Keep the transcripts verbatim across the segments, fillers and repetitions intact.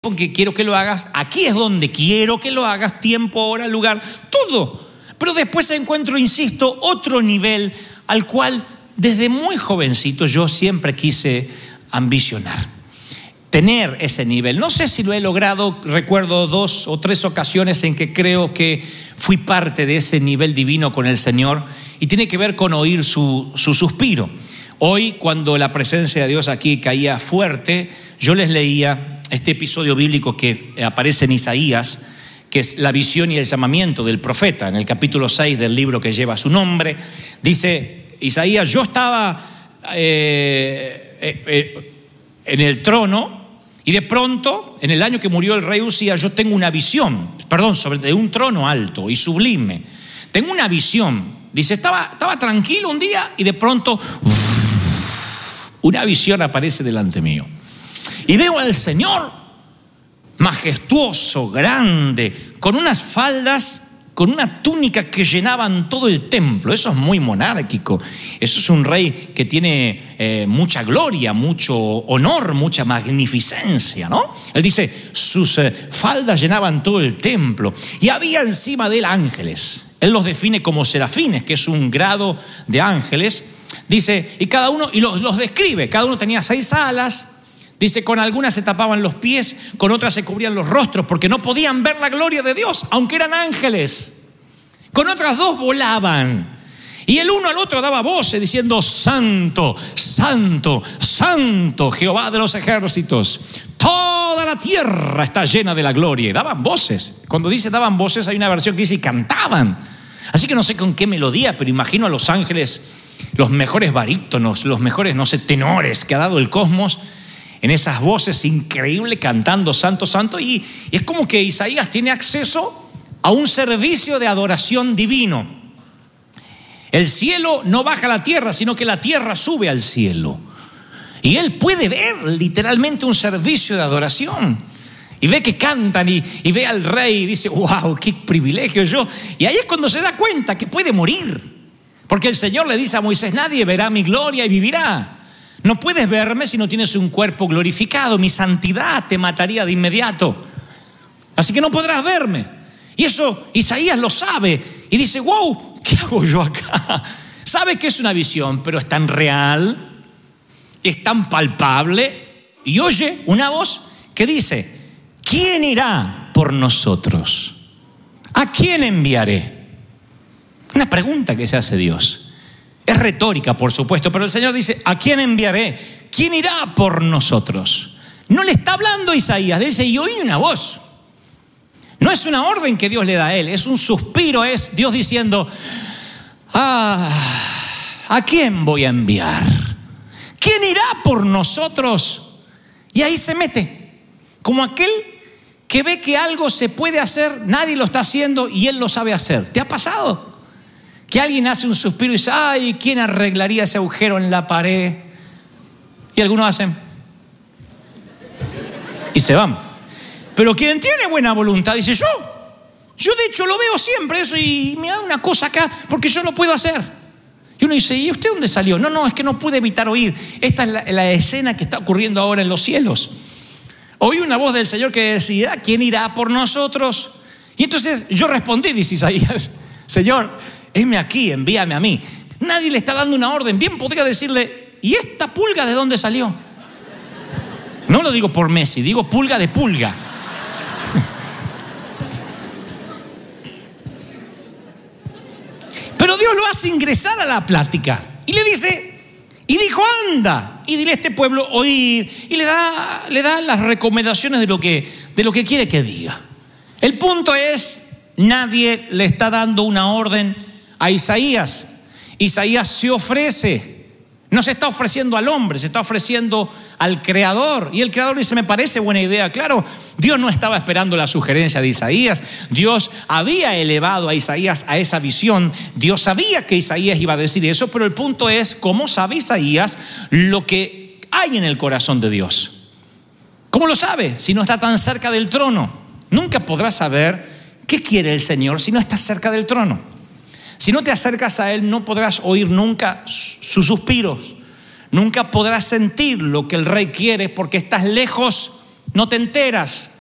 que quiero que lo hagas, aquí es donde quiero que lo hagas, tiempo, hora, lugar, todo. Pero después encuentro, insisto, otro nivel al cual desde muy jovencito yo siempre quise ambicionar. Tener ese nivel. No sé si lo he logrado, recuerdo dos o tres ocasiones en que creo que fui parte de ese nivel divino con el Señor y tiene que ver con oír su, su suspiro. Hoy, cuando la presencia de Dios aquí caía fuerte, yo les leía este episodio bíblico que aparece en Isaías, que es la visión y el llamamiento del profeta, en el capítulo seis del libro que lleva su nombre. Dice Isaías: yo estaba eh, eh, eh, en el trono y de pronto, en el año que murió el rey Usías, yo tengo una visión, perdón, sobre de un trono alto y sublime. Tengo una visión. Dice, estaba, estaba tranquilo un día y de pronto uff, una visión aparece delante mío. Y veo al Señor majestuoso, grande, con unas faldas, con una túnica que llenaban todo el templo. Eso es muy monárquico. Eso es un rey que tiene eh, mucha gloria, mucho honor, mucha magnificencia, ¿no? Él dice, sus eh, faldas llenaban todo el templo. Y había encima de él ángeles. Él los define como serafines, que es un grado de ángeles. Dice, y cada uno, y los, los describe, cada uno tenía seis alas. Dice, con algunas se tapaban los pies, con otras se cubrían los rostros, porque no podían ver la gloria de Dios, aunque eran ángeles. Con otras dos volaban. Y el uno al otro daba voces diciendo, santo, santo, santo, Jehová de los ejércitos. Toda la tierra está llena de la gloria. Y daban voces. Cuando dice daban voces, hay una versión que dice y cantaban. Así que no sé con qué melodía, pero imagino a los ángeles, los mejores barítonos, los mejores, no sé, tenores que ha dado el cosmos, en esas voces increíbles cantando santo, santo. Y, y es como que Isaías tiene acceso a un servicio de adoración divino. El cielo no baja a la tierra, sino que la tierra sube al cielo. Y él puede ver literalmente un servicio de adoración. Y ve que cantan y, y ve al rey y dice, wow, qué privilegio yo. Y ahí es cuando se da cuenta que puede morir. Porque el Señor le dice a Moisés, nadie verá mi gloria y vivirá. No puedes verme si no tienes un cuerpo glorificado. Mi santidad te mataría de inmediato. Así que no podrás verme. Y eso Isaías lo sabe. Y dice, wow, ¿qué hago yo acá? Sabe que es una visión, pero es tan real, es tan palpable. Y oye una voz que dice, ¿quién irá por nosotros? ¿A quién enviaré? Una pregunta que se hace Dios. Es retórica, por supuesto, pero el Señor dice, ¿a quién enviaré? ¿Quién irá por nosotros? No le está hablando a Isaías, le dice, y oí una voz. No es una orden que Dios le da a él, es un suspiro, es Dios diciendo, ah, ¿a quién voy a enviar? ¿Quién irá por nosotros? Y ahí se mete, como aquel que ve que algo se puede hacer, nadie lo está haciendo y él lo sabe hacer. ¿Te ha pasado? Que alguien hace un suspiro y dice, ay, ¿quién arreglaría ese agujero en la pared? Y algunos hacen y se van. Pero quien tiene buena voluntad dice, yo, yo de hecho lo veo siempre eso y me da una cosa acá porque yo lo puedo hacer. Y uno dice, ¿y usted dónde salió? No, no, es que no pude evitar oír. Esta es la, la escena que está ocurriendo ahora en los cielos. Oí una voz del Señor que decía, ¿quién irá por nosotros? Y entonces yo respondí, dice Isaías, Señor, heme aquí, envíame a mí. Nadie le está dando una orden. Bien podría decirle, ¿y esta pulga de dónde salió? No lo digo por Messi, digo pulga de pulga. Pero Dios lo hace ingresar a la plática y le dice, y dijo, anda y dile a este pueblo oír, y le da, le da las recomendaciones de lo que, de lo que quiere que diga. El punto es, nadie le está dando una orden a Isaías. Isaías se ofrece, no se está ofreciendo al hombre, se está ofreciendo al Creador. Y el Creador dice, me parece buena idea. Claro, Dios no estaba esperando la sugerencia de Isaías. Dios había elevado a Isaías a esa visión. Dios sabía que Isaías iba a decir eso, pero el punto es, ¿cómo sabe Isaías lo que hay en el corazón de Dios? ¿Cómo lo sabe si no está tan cerca del trono? Nunca podrás saber qué quiere el Señor si no estás cerca del trono. Si no te acercas a Él, no podrás oír nunca sus suspiros. Nunca podrás sentir lo que el rey quiere porque estás lejos, no te enteras.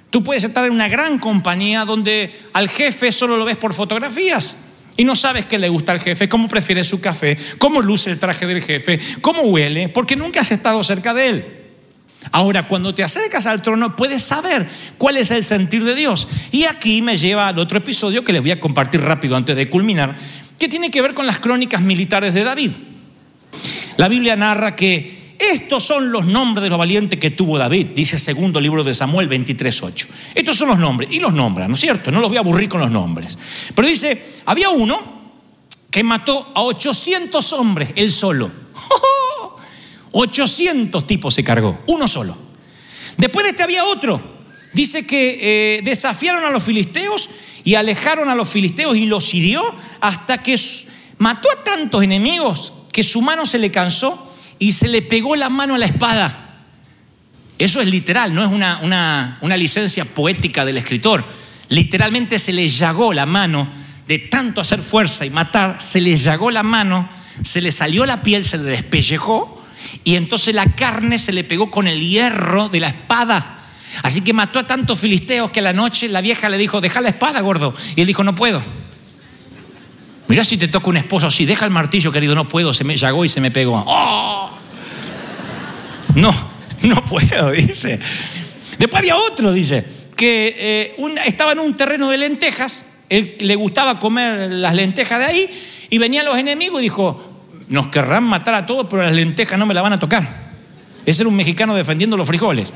Tú puedes estar en una gran compañía donde al jefe solo lo ves por fotografías y no sabes qué le gusta al jefe, cómo prefiere su café, cómo luce el traje del jefe, cómo huele, porque nunca has estado cerca de él. Ahora, cuando te acercas al trono, puedes saber cuál es el sentir de Dios. Y aquí me lleva al otro episodio que les voy a compartir rápido antes de culminar, que tiene que ver con las crónicas militares de David. La Biblia narra que estos son los nombres de los valientes que tuvo David, dice segundo libro de Samuel veintitrés ocho. Estos son los nombres, y los nombra, ¿no es cierto? No los voy a aburrir con los nombres. Pero dice, había uno que mató a ochocientos hombres, él solo. ochocientos tipos se cargó, uno solo. Después de este había otro. Dice que eh, desafiaron a los filisteos y alejaron a los filisteos y los hirió hasta que mató a tantos enemigos que su mano se le cansó y se le pegó la mano a la espada. Eso es literal, no es una, una, una licencia poética del escritor. Literalmente se le llagó la mano de tanto hacer fuerza y matar, se le llagó la mano, se le salió la piel, se le despellejó y entonces la carne se le pegó con el hierro de la espada. Así que mató a tantos filisteos que a la noche la vieja le dijo, deja la espada, gordo. Y él dijo, no puedo. Mirá si te toca un esposo así, deja el martillo, querido, no puedo, se me llagó y se me pegó. ¡Oh! No, no puedo, dice. Después había otro, dice, que eh, un, estaba en un terreno de lentejas, él le gustaba comer las lentejas de ahí, y venían los enemigos y dijo, nos querrán matar a todos, pero las lentejas no me la van a tocar. Ese era un mexicano defendiendo los frijoles.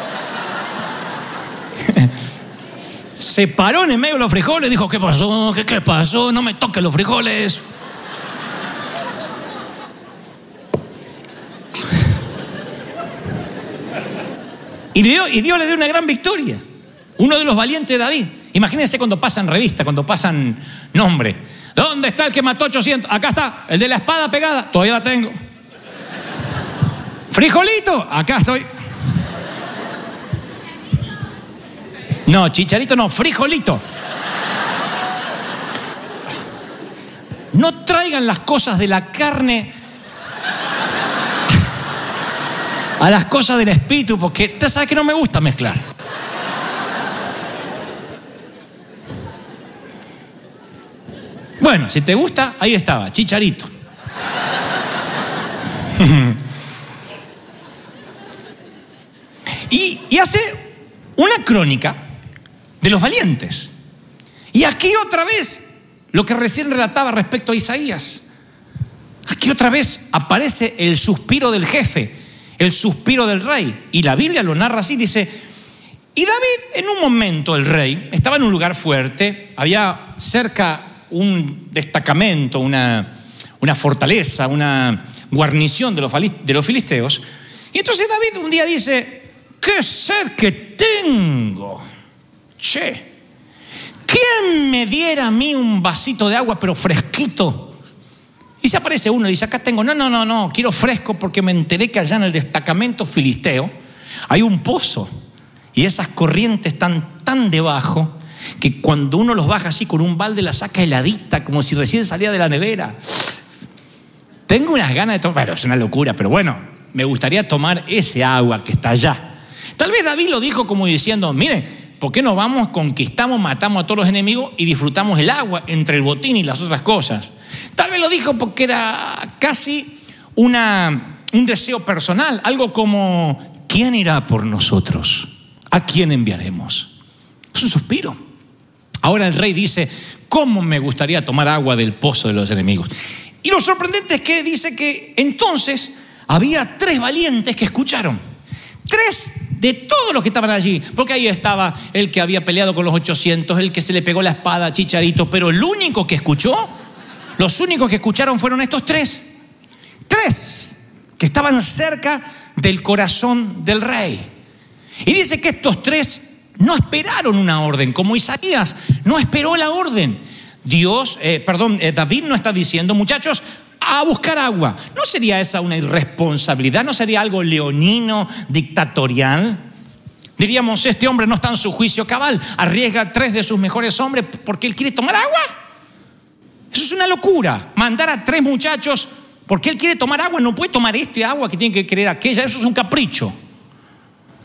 Se paró en el medio de los frijoles, dijo, ¿qué pasó? ¿Qué, qué pasó? No me toques los frijoles. Y Dios, y Dios le dio una gran victoria. Uno de los valientes de David. Imagínense cuando pasan revista, cuando pasan nombre. ¿Dónde está el que mató ochocientos? Acá está, el de la espada pegada. Todavía la tengo. Frijolito, acá estoy. No, chicharito no, frijolito. No traigan las cosas de la carne a las cosas del espíritu, porque usted sabe que no me gusta mezclar. Bueno, si te gusta, ahí estaba, chicharito. y, y hace una crónica de los valientes. Y aquí otra vez, lo que recién relataba respecto a Isaías. Aquí otra vez aparece el suspiro del jefe, el suspiro del rey. Y la Biblia lo narra así, dice, y David en un momento, el rey, estaba en un lugar fuerte, había cerca un destacamento, una, una fortaleza, una guarnición de los, de los filisteos. Y entonces David un día dice, ¡qué sed que tengo! Che, ¿quién me diera a mí un vasito de agua, pero fresquito? Y se aparece uno y dice, acá tengo, no, no, no, no, quiero fresco porque me enteré que allá en el destacamento filisteo hay un pozo y esas corrientes están tan debajo que cuando uno los baja así con un balde la saca heladita, como si recién salía de la nevera. Tengo unas ganas de tomar, bueno, es una locura, pero bueno, me gustaría tomar ese agua que está allá. Tal vez David lo dijo como diciendo, miren, ¿por qué no vamos, conquistamos, matamos a todos los enemigos y disfrutamos el agua entre el botín y las otras cosas? Tal vez lo dijo porque era casi una, un deseo personal, algo como, ¿quién irá por nosotros? ¿A quién enviaremos? Es un suspiro. Ahora el rey dice, ¿cómo me gustaría tomar agua del pozo de los enemigos? Y lo sorprendente es que dice que entonces había tres valientes que escucharon. Tres de todos los que estaban allí. Porque ahí estaba el que había peleado con los ochocientos, el que se le pegó la espada a Chicharito. Pero el único que escuchó, los únicos que escucharon fueron estos tres. Tres que estaban cerca del corazón del rey. Y dice que estos tres no esperaron una orden, como Isaías no esperó la orden. Dios, eh, perdón, eh, David no está diciendo, muchachos, a buscar agua. ¿No sería esa una irresponsabilidad? ¿No sería algo leonino, dictatorial? Diríamos, este hombre no está en su juicio cabal, arriesga a tres de sus mejores hombres porque él quiere tomar agua. Eso es una locura, mandar a tres muchachos porque él quiere tomar agua, no puede tomar este agua que tiene que querer aquella, eso es un capricho.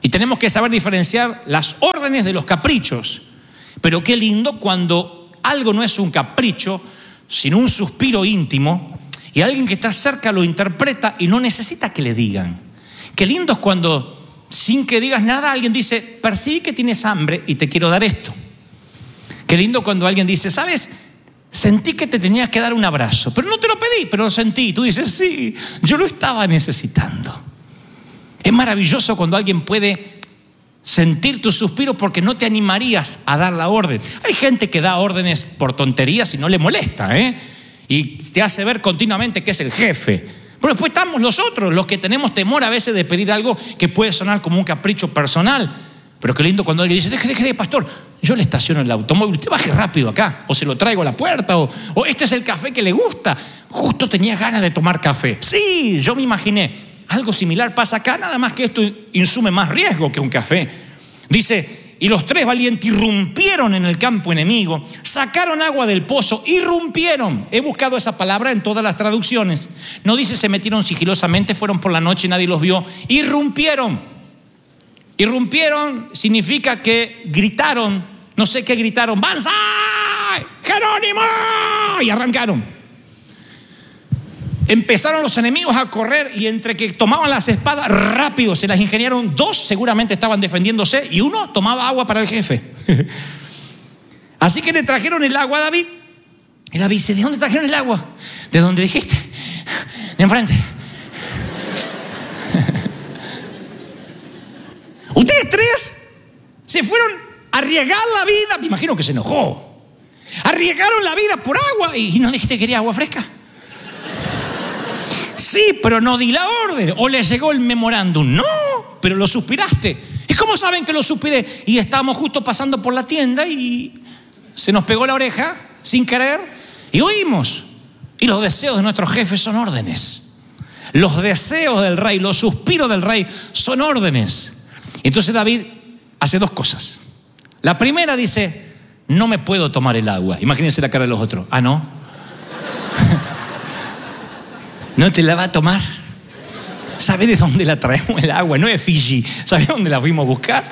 Y tenemos que saber diferenciar las órdenes de los caprichos. Pero qué lindo cuando algo no es un capricho, sino un suspiro íntimo, y alguien que está cerca lo interpreta y no necesita que le digan. Qué lindo es cuando, sin que digas nada, alguien dice, percibí que tienes hambre y te quiero dar esto. Qué lindo cuando alguien dice, ¿sabes? Sentí que te tenías que dar un abrazo, pero no te lo pedí, pero lo sentí. Y tú dices, sí, yo lo estaba necesitando. Es maravilloso cuando alguien puede sentir tu suspiro porque no te animarías a dar la orden. Hay gente que da órdenes por tonterías y no le molesta, ¿eh? Y te hace ver continuamente que es el jefe. Pero después estamos los otros, los que tenemos temor a veces de pedir algo que puede sonar como un capricho personal. Pero qué lindo cuando alguien dice, deje, deje, pastor, yo le estaciono el automóvil, usted baje rápido acá, o se lo traigo a la puerta, o, o este es el café que le gusta. Justo tenía ganas de tomar café. Sí, yo me imaginé. Algo similar pasa acá, nada más que esto insume más riesgo que un café. Dice, y los tres valientes irrumpieron en el campo enemigo, sacaron agua del pozo, irrumpieron. He buscado esa palabra en todas las traducciones. No dice se metieron sigilosamente, fueron por la noche y nadie los vio. Irrumpieron. Irrumpieron significa que gritaron, no sé qué gritaron, ¡Banzai! ¡Jerónimo! Y arrancaron. Empezaron los enemigos a correr y entre que tomaban las espadas rápido se las ingeniaron. Dos seguramente estaban defendiéndose y uno tomaba agua para el jefe. Así que le trajeron el agua a David. Y David dice, ¿de dónde trajeron el agua? ¿De dónde dijiste? De enfrente. Ustedes tres se fueron a arriesgar la vida. Me imagino que se enojó. Arriesgaron la vida por agua y no dijiste que quería agua fresca. Sí, pero no di la orden. O le llegó el memorándum. No, pero lo suspiraste. ¿Y cómo saben que lo suspiré? Y estábamos justo pasando por la tienda y se nos pegó la oreja sin querer y oímos. Y los deseos de nuestros jefes son órdenes. Los deseos del rey, los suspiros del rey son órdenes. Entonces David hace dos cosas. La primera dice, no me puedo tomar el agua. Imagínense la cara de los otros. Ah, ¿no? ¿No te la va a tomar? ¿Sabe de dónde la traemos el agua? No es Fiji. ¿Sabe dónde la fuimos a buscar?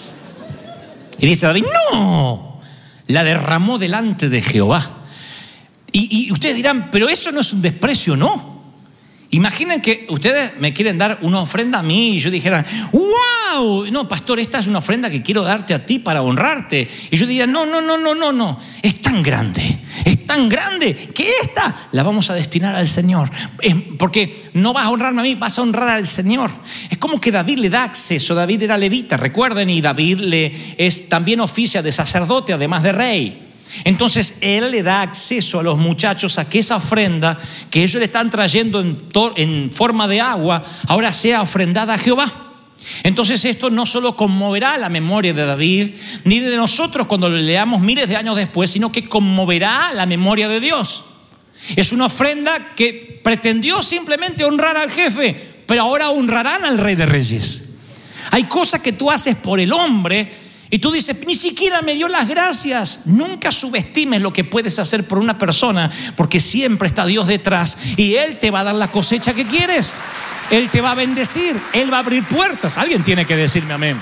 Y dice David, no, la derramó delante de Jehová. Y, y ustedes dirán, pero eso no es un desprecio, ¿no? Imaginen que ustedes me quieren dar una ofrenda a mí y yo dijera, ¡wow! No, pastor, esta es una ofrenda que quiero darte a ti para honrarte. Y yo diría, no, no, no, no, no, no. Es tan grande, es tan grande que esta la vamos a destinar al Señor. Es porque no vas a honrarme a mí, vas a honrar al Señor. Es como que David le da acceso. David era levita, recuerden, y David le es también oficia de sacerdote, además de rey. Entonces él le da acceso a los muchachos a que esa ofrenda que ellos le están trayendo en, to- en forma de agua ahora sea ofrendada a Jehová. Entonces esto no solo conmoverá la memoria de David ni de nosotros cuando lo leamos miles de años después, sino que conmoverá la memoria de Dios. Es una ofrenda que pretendió simplemente honrar al jefe, pero ahora honrarán al Rey de Reyes. Hay cosas que tú haces por el hombre y tú dices, ni siquiera me dio las gracias. Nunca subestimes lo que puedes hacer por una persona, porque siempre está Dios detrás y Él te va a dar la cosecha que quieres. Él te va a bendecir, Él va a abrir puertas. Alguien tiene que decirme amén.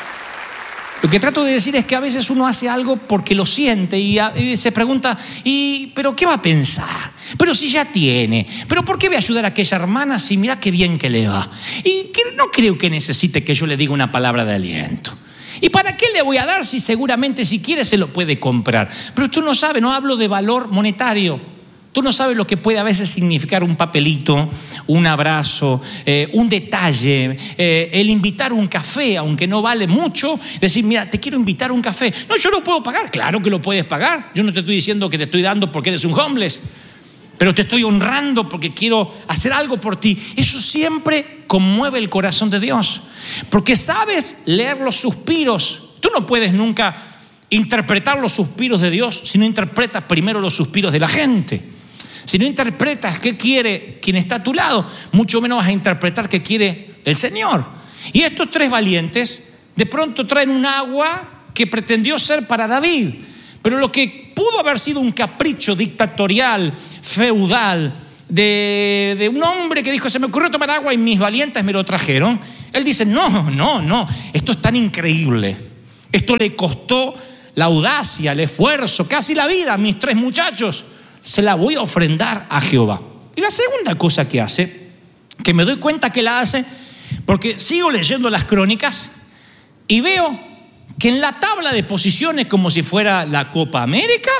Lo que trato de decir es que a veces uno hace algo porque lo siente y, a, y se pregunta, ¿y pero qué va a pensar? Pero si ya tiene, ¿pero por qué voy a ayudar a aquella hermana si mira qué bien que le va? Y que no creo que necesite que yo le diga una palabra de aliento. ¿Y para qué le voy a dar si seguramente si quiere se lo puede comprar? Pero tú no sabes, no hablo de valor monetario. Tú no sabes lo que puede a veces significar un papelito, un abrazo, eh, un detalle, eh, el invitar un café, aunque no vale mucho, decir, mira, te quiero invitar a un café. No, yo lo puedo pagar. Claro que lo puedes pagar. Yo no te estoy diciendo que te estoy dando porque eres un homeless, pero te estoy honrando porque quiero hacer algo por ti. Eso siempre conmueve el corazón de Dios, porque sabes leer los suspiros. Tú no puedes nunca interpretar los suspiros de Dios si no interpretas primero los suspiros de la gente. Si no interpretas qué quiere quien está a tu lado, mucho menos vas a interpretar qué quiere el Señor. Y estos tres valientes de pronto traen un agua que pretendió ser para David, pero lo que pudo haber sido un capricho dictatorial, feudal, de, de un hombre que dijo, se me ocurrió tomar agua y mis valientes me lo trajeron, Él dice, no, no, no, esto es tan increíble. Esto le costó la audacia, el esfuerzo, casi la vida a mis tres muchachos. Se la voy a ofrendar a Jehová. Y la segunda cosa que hace, que me doy cuenta que la hace, porque sigo leyendo las crónicas y veo que en la tabla de posiciones, como si fuera la Copa América,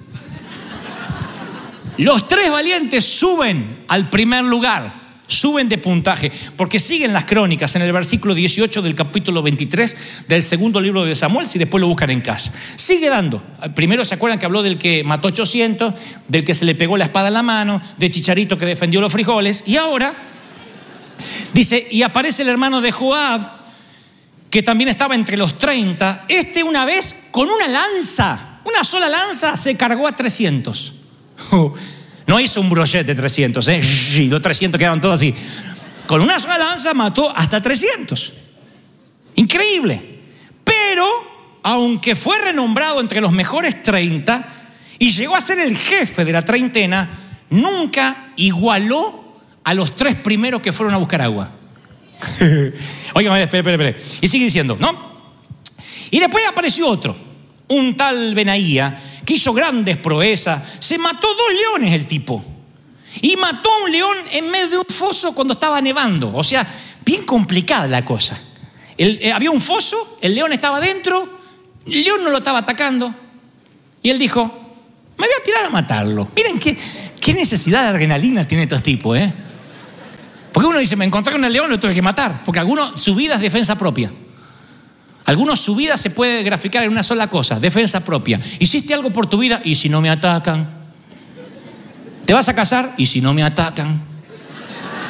los tres valientes suben al primer lugar, suben de puntaje, porque siguen las crónicas en el versículo dieciocho del capítulo veintitrés del segundo libro de Samuel, si después lo buscan en casa. Sigue dando. Primero se acuerdan que habló del que mató ochocientos, del que se le pegó la espada en la mano, de Chicharito que defendió los frijoles, y ahora dice, y aparece el hermano de Joab, que también estaba entre los treinta. Este una vez con una lanza, una sola lanza, se cargó a trescientos. No hizo un brochet de trescientos, ¿eh? Y los trescientos quedaban todos así. Con una sola lanza mató hasta trescientos. Increíble. Pero, aunque fue renombrado entre los mejores treinta y llegó a ser el jefe de la treintena, nunca igualó a los tres primeros que fueron a buscar agua. Oigan, espere, espere, espere. Y sigue diciendo, ¿no? Y después apareció otro, un tal Benaía, que hizo grandes proezas. Se mató dos leones el tipo. Y mató a un león en medio de un foso cuando estaba nevando. O sea, bien complicada la cosa. El, eh, había un foso, el león estaba dentro, el león no lo estaba atacando. Y él dijo, me voy a tirar a matarlo. Miren qué, qué necesidad de adrenalina tiene estos tipos, ¿eh? Porque uno dice, me encontré con el león, lo tuve que matar. Porque algunos, su vida es defensa propia. Algunos, su vida se puede graficar en una sola cosa, defensa propia. Hiciste algo por tu vida, y si no me atacan. Te vas a casar, y si no me atacan.